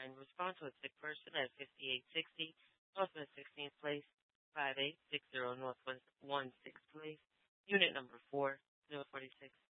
Respond to a sick person at 5860 Northwest 16th Place, 5860 Northwest 16th Place, Unit number 4046.